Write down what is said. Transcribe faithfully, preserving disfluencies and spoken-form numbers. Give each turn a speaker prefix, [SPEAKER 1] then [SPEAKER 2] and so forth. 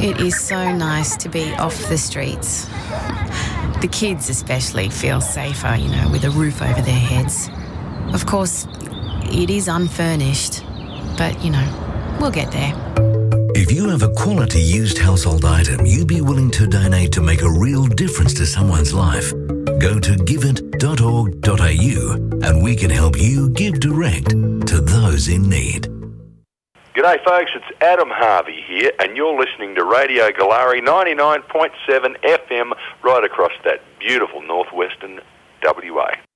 [SPEAKER 1] It is so nice to be off the streets. The kids especially feel safer, you know, with a roof over their heads. Of course, it is unfurnished, but, you know, we'll get there.
[SPEAKER 2] If you have a quality used household item you'd be willing to donate to make a real difference to someone's life, go to give it dot org dot a u and we can help you give direct to those in need.
[SPEAKER 3] G'day folks, it's Adam Harvey here and you're listening to Radio Galari ninety-nine point seven F M right across that beautiful northwestern W A.